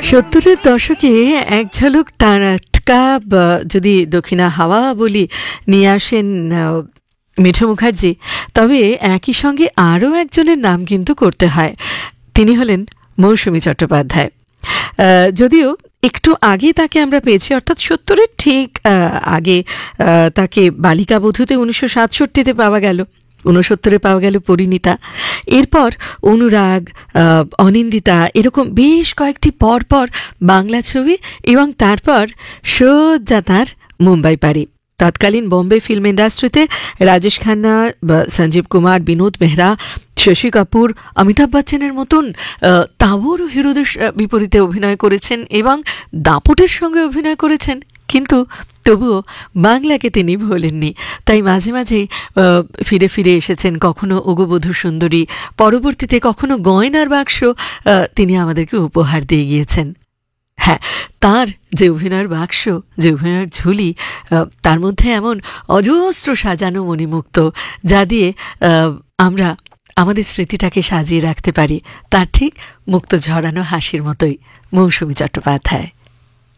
সত্তরের দশকে এক ঝলক টাটকা যদি দক্ষিণা হাওয়া বলি নিয়ে আসেন মিঠু মুখার্জি, তবে একই সঙ্গে আরও একজনের নাম কিন্তু করতে হয়। তিনি হলেন মৌসুমী চট্টোপাধ্যায়। যদিও একটু আগে তাকে আমরা পেয়েছি, অর্থাৎ সত্তরের ঠিক আগে তাকে বালিকা বধূতে 1967-তে পাওয়া গেল, 69-এ পাওয়া গেল পরিণীতা, এরপর অনুরাগ, অনিন্দিতা, এরকম বেশ কয়েকটি পরপর বাংলা ছবি, এবং তারপর সোজা তার মুম্বাই পাড়ি। তৎকালীন বোম্বে ফিল্ম ইন্ডাস্ট্রিতে রাজেশ খান্না, সঞ্জীব কুমার, বিনোদ মেহরা, শশী কাপুর, অমিতাভ বচ্চনের মতন তাবড় হিরোদের বিপরীতে অভিনয় করেছেন এবং দাপটের সঙ্গে অভিনয় করেছেন, কিন্তু তবুও বাংলাকে তিনি ভোলেননি। তাই মাঝে মাঝেই ফিরে ফিরে এসেছেন, কখনো ওগো সুন্দরী, পরবর্তীতে কখনো গয়নার বাক্স তিনি আমাদেরকে উপহার দিয়ে গিয়েছেন। হ্যাঁ, তার যে অভিনয়ের বাক্স, যে অভিনয়ের ঝুলি, তার মধ্যে এমন অজস্র সাজানো মণিমুক্ত, যা দিয়ে আমরা আমাদের স্মৃতিটাকে সাজিয়ে রাখতে পারি, তার ঠিক মুক্ত ঝরানো হাসির মতোই মৌসুমী চট্টোপাধ্যায়।